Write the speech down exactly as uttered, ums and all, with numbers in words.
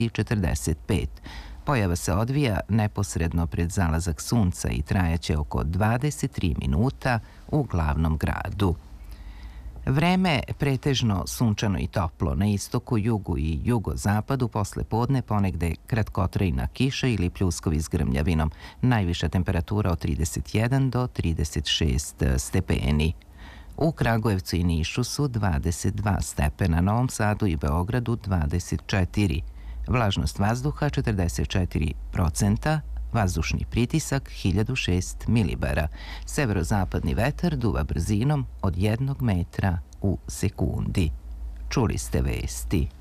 četrdeset pet. Pojava se odvija neposredno pred zalazak sunca i trajaće oko dvadeset tri minuta u glavnom gradu. Vreme pretežno sunčano i toplo, na istoku, jugu i jugozapadu posle podne ponegde kratkotrajna kiša ili pljuskovi s grmljavinom, najviša temperatura od trideset jedan do trideset šest stepeni. U Kragujevcu i Nišu su dvadeset dva stepena, Novom Sadu i Beogradu dvadeset četiri. Vlažnost vazduha četrdeset četiri procenta, vazdušni pritisak hiljadu šest milibara. Severozapadni vetar duva brzinom od jednog metra u sekundi. Čuli ste vesti.